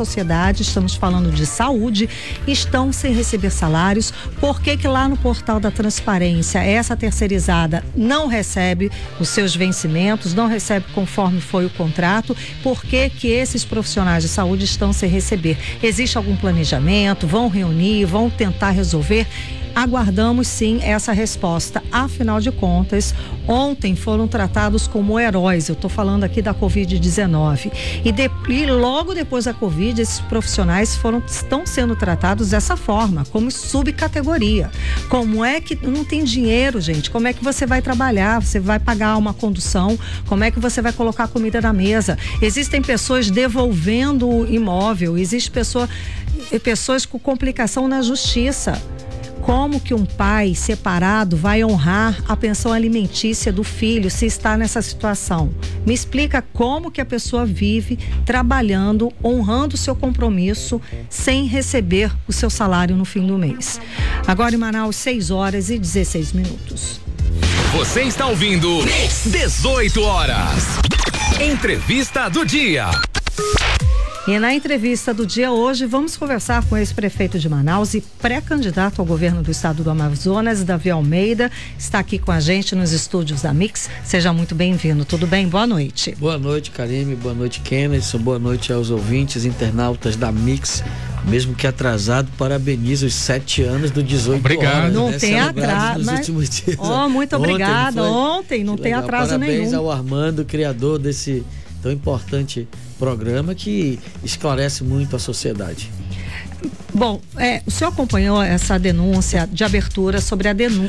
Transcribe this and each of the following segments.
sociedade, estamos falando de saúde, estão sem receber salários. Por que lá no portal da transparência essa terceirizada não recebe os seus vencimentos, não recebe conforme foi o contrato? Por que esses profissionais de saúde estão sem receber? Existe algum planejamento? Vão reunir? Vão tentar resolver? Aguardamos sim essa resposta. Afinal de contas, ontem foram tratados como heróis. Eu estou falando aqui da Covid-19. E logo depois da Covid, esses profissionais estão sendo tratados dessa forma, como subcategoria. Como é que não tem dinheiro, gente? Como é que você vai trabalhar? Você vai pagar uma condução? Como é que você vai colocar comida na mesa? Existem pessoas devolvendo o imóvel, existem pessoas com complicação na justiça. Como que um pai separado vai honrar a pensão alimentícia do filho se está nessa situação? Me explica como que a pessoa vive trabalhando, honrando o seu compromisso, sem receber o seu salário no fim do mês. Agora em Manaus, 6h16. Você está ouvindo 18 horas. Entrevista do dia. E na entrevista do dia hoje, vamos conversar com o ex-prefeito de Manaus e pré-candidato ao governo do estado do Amazonas, Davi Almeida, está aqui com a gente nos estúdios da Mix. Seja muito bem-vindo, tudo bem? Boa noite. Boa noite, Karime, boa noite, Kenneth, boa noite aos ouvintes, internautas da Mix. Mesmo que atrasado, parabenizo os 7 anos do 18 Obrigado. horas. Não tem atraso, mas... muito obrigada. Ontem não tem atraso nenhum. Parabéns ao Armando, criador desse tão importante programa que esclarece muito a sociedade. Bom, o senhor acompanhou essa denúncia de abertura sobre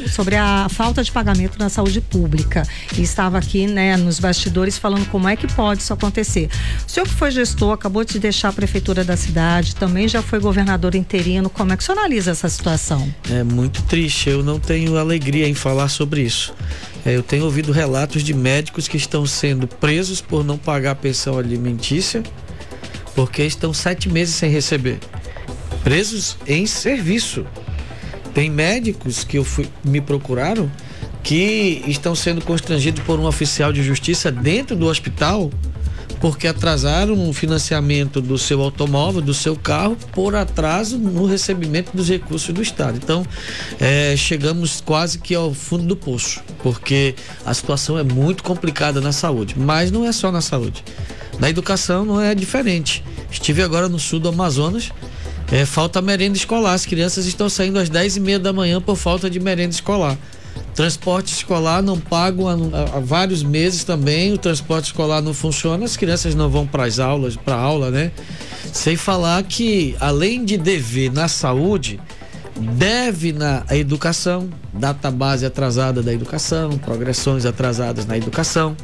a falta de pagamento na saúde pública e estava aqui, nos bastidores falando como é que pode isso acontecer. O senhor que foi gestor, acabou de deixar a prefeitura da cidade, também já foi governador interino, como é que o senhor analisa essa situação? É muito triste, eu não tenho alegria em falar sobre isso. Eu tenho ouvido relatos de médicos que estão sendo presos por não pagar a pensão alimentícia, porque estão 7 meses sem receber. Presos em serviço. Tem médicos que me procuraram que estão sendo constrangidos por um oficial de justiça dentro do hospital porque atrasaram o financiamento do seu automóvel, do seu carro, por atraso no recebimento dos recursos do Estado. Então, chegamos quase que ao fundo do poço, porque a situação é muito complicada na saúde, mas não é só na saúde. Na educação não é diferente. Estive agora no sul do Amazonas, falta merenda escolar, as crianças estão saindo às 10h30 da manhã por falta de merenda escolar. Transporte escolar não pago há vários meses também, o transporte escolar não funciona, as crianças não vão para aula, né? Sem falar que, além de dever na saúde, deve na educação, database atrasada da educação, progressões atrasadas na educação,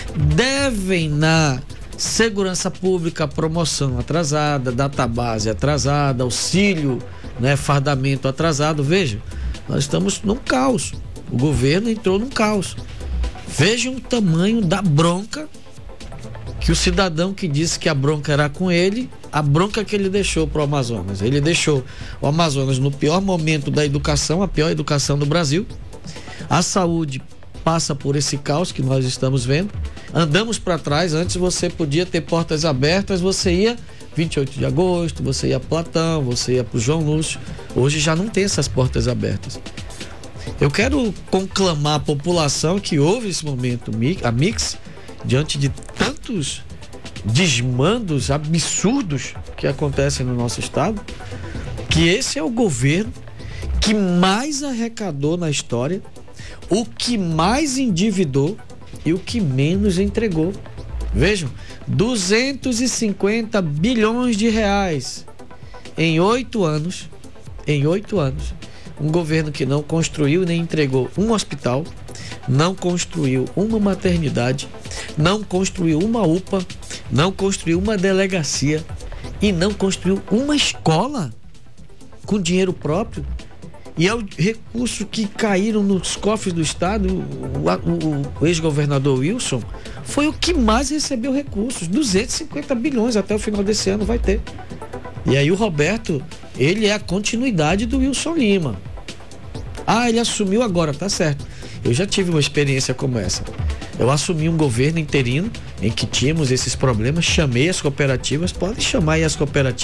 devem na segurança pública, promoção atrasada, database atrasada, auxílio, fardamento atrasado. Veja, nós estamos num caos. O governo entrou num caos. Vejam o tamanho da bronca que o cidadão que disse que a bronca era com ele, a bronca que ele deixou para o Amazonas. Ele deixou o Amazonas no pior momento da educação, a pior educação do Brasil. A saúde passa por esse caos que nós estamos vendo. Andamos para trás. Antes você podia ter portas abertas, você ia 28 de agosto, você ia Platão, você ia para o João Lúcio. Hoje já não tem essas portas abertas. Eu quero conclamar a população que ouve esse momento, a Mix, diante de tantos desmandos absurdos que acontecem no nosso estado, que esse é o governo que mais arrecadou na história, o que mais endividou e o que menos entregou. Vejam, 250 bilhões de reais em 8 anos. Um governo que não construiu nem entregou um hospital, não construiu uma maternidade, não construiu uma UPA, não construiu uma delegacia e não construiu uma escola com dinheiro próprio. E é o recurso que caíram nos cofres do Estado. O ex-governador Wilson foi o que mais recebeu recursos, 250 bilhões até o final desse ano vai ter. E aí o Roberto, ele é a continuidade do Wilson Lima. Ele assumiu agora, tá certo. Eu já tive uma experiência como essa. Eu assumi um governo interino em que tínhamos esses problemas, chamei as cooperativas, podem chamar aí as cooperativas